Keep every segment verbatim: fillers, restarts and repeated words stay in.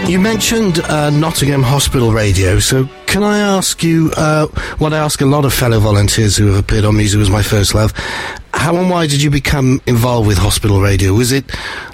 You mentioned uh, Nottingham Hospital Radio, so can I ask you uh, what I ask a lot of fellow volunteers who have appeared on Music Was My First Love? How and why did you become involved with hospital radio? Was it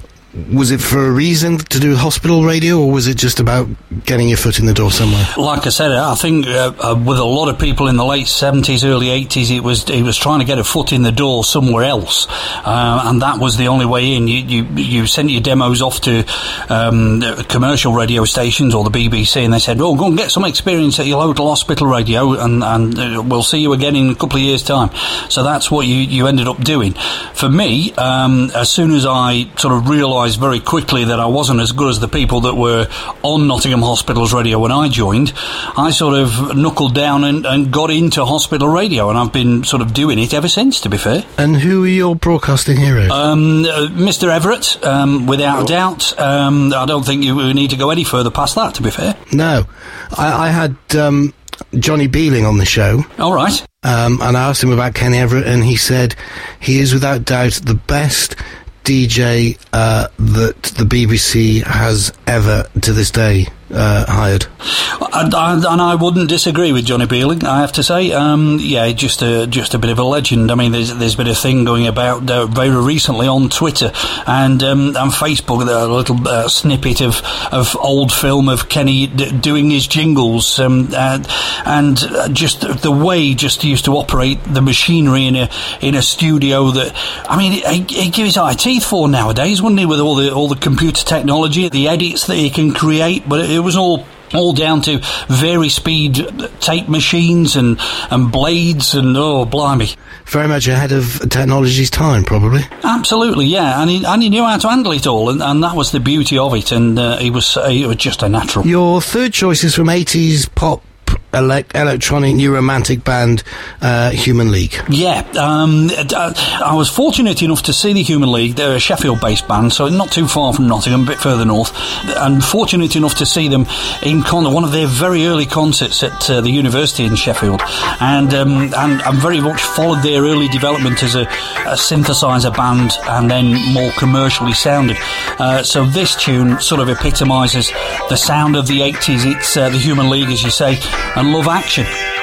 was it for a reason to do hospital radio, or was it just about getting your foot in the door somewhere? Like I said, I think uh, uh, with a lot of people in the late seventies, early eighties, it was it was trying to get a foot in the door somewhere else, uh, and that was the only way in. You you, you sent your demos off to um, commercial radio stations or the B B C, and they said, "Oh, go and get some experience at your local hospital radio, and, and uh, we'll see you again in a couple of years' time." So that's what you, you ended up doing. For me, um, as soon as I sort of realised very quickly that I wasn't as good as the people that were on Nottingham Hospital's radio when I joined, I sort of knuckled down and, and got into hospital radio, and I've been sort of doing it ever since, to be fair. And who are your broadcasting heroes? Um, uh, Mister Everett, um, without a doubt. Um, I don't think you need to go any further past that, to be fair. No. I, I had um, Johnny Beeling on the show. All right. Um, and I asked him about Kenny Everett, and he said he is without doubt the best D J uh, that the B B C has ever, to this day, uh, hired. And I, and I wouldn't disagree with Johnny Beeling, I have to say. Um, yeah, just a, just a bit of a legend. I mean, there's, there's been a thing going about uh, very recently on Twitter and um, and Facebook, a little uh, snippet of, of old film of Kenny d- doing his jingles, um, and, and just the way just he used to operate the machinery in a in a studio that, I mean, he'd he give his eye teeth for nowadays, wouldn't he, with all the all the computer technology, the edits that he can create, but it, it was all all down to very speed tape machines and, and blades and, oh, blimey. Very much ahead of technology's time, probably. Absolutely, yeah, and he, and he knew how to handle it all, and, and that was the beauty of it, and uh, he was uh, he was just a natural. Your third choice is from eighties pop, ele- electronic, new romantic band, uh, Human League. Yeah, um, I was fortunate enough to see the Human League. They're a Sheffield-based band, so not too far from Nottingham, a bit further north, and fortunate enough to see them in con- one of their very early concerts at uh, the university in Sheffield, and um, and I very much followed their early development as a, a synthesizer band, and then more commercially sounded. Uh, so this tune sort of epitomises the sound of the eighties. It's uh, the Human League, as you say, and Love Action.